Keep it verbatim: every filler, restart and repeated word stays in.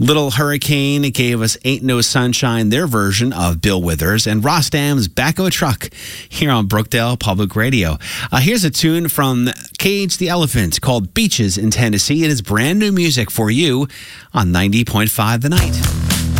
Little Hurricane gave us Ain't No Sunshine, their version of Bill Withers, and Rostam's Back of a Truck here on Brookdale Public Radio. Uh, here's a tune from Cage the Elephant called Beaches in Tennessee. It is brand new music for you on ninety point five The Night.